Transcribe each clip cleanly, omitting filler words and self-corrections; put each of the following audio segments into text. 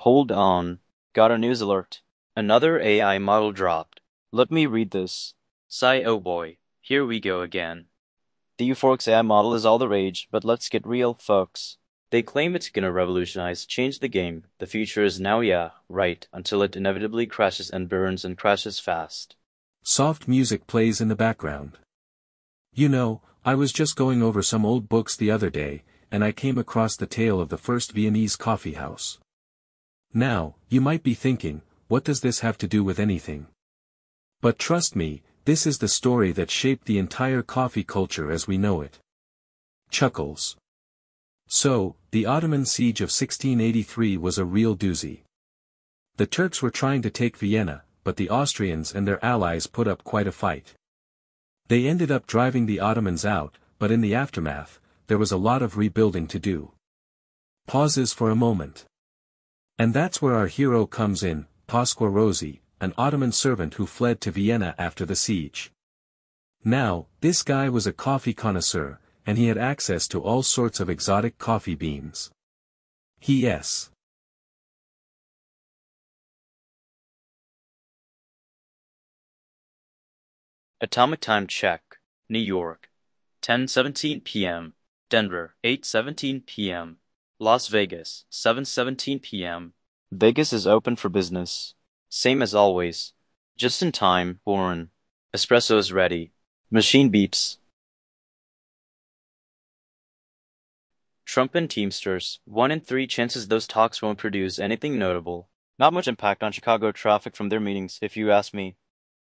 Hold on. Got a news alert. Another AI model dropped. Let me read this. Sigh, oh boy. Here we go again. The Euphorix AI model is all the rage, but let's get real, folks. They claim it's gonna revolutionize, change the game. The future is now, yeah, right, until it inevitably crashes and burns and crashes fast. Soft music plays in the background. You know, I was just going over some old books the other day, and I came across the tale of the first Viennese coffee house. Now, you might be thinking, what does this have to do with anything? But trust me, this is the story that shaped the entire coffee culture as we know it. Chuckles. So, the Ottoman siege of 1683 was a real doozy. The Turks were trying to take Vienna, but the Austrians and their allies put up quite a fight. They ended up driving the Ottomans out, but in the aftermath, there was a lot of rebuilding to do. Pauses for a moment. And that's where our hero comes in, Pasqua Rossi, an Ottoman servant who fled to Vienna after the siege. Now, this guy was a coffee connoisseur, and he had access to all sorts of exotic coffee beans. Yes. Atomic time check. New York. 10:17 p.m. Denver. 8:17 p.m. Las Vegas. 7:17 p.m. Vegas is open for business. Same as always. Just in time, Warren. Espresso is ready. Machine beeps. Trump and Teamsters. 1 in 3 chances those talks won't produce anything notable. Not much impact on Chicago traffic from their meetings, if you ask me.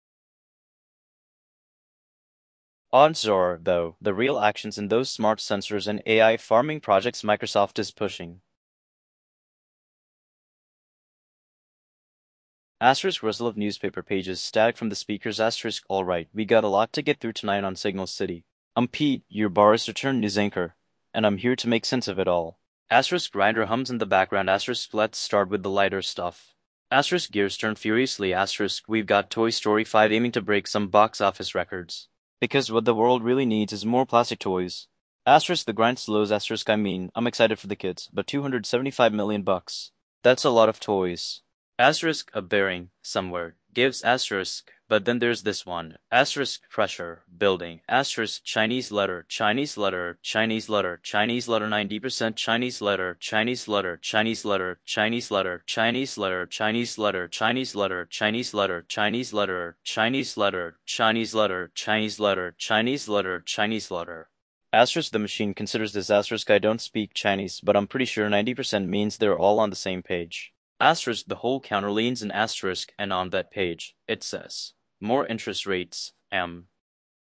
Odds are, though, the real actions in those smart sensors and AI farming projects Microsoft is pushing. Asterisk rustle of newspaper pages static from the speakers. Asterisk alright, we got a lot to get through tonight on Signal City. I'm Pete, your Boris Return news anchor, and I'm here to make sense of it all. Asterisk grinder hums in the background. Asterisk let's start with the lighter stuff. Asterisk gears turn furiously. Asterisk we've got Toy Story 5 aiming to break some box office records. Because what the world really needs is more plastic toys. Asterisk the grind slows. Asterisk I'm excited for the kids, but $275 million bucks. That's a lot of toys. Asterisk a bearing, somewhere, gives asterisk, but then there's this one. Asterisk pressure, building, asterisk Chinese letter, Chinese letter, Chinese letter, Chinese letter 90% Chinese letter, Chinese letter, Chinese letter, Chinese letter, Chinese letter, Chinese letter, Chinese letter, Chinese letter, Chinese letter, Chinese letter, Chinese letter, Chinese letter, Chinese letter, Chinese letter. Asterisk the machine considers this. Asterisk I don't speak Chinese, but I'm pretty sure 90% means they're all on the same page. Asterisk the whole counter leans an asterisk, and on that page, it says, more interest rates,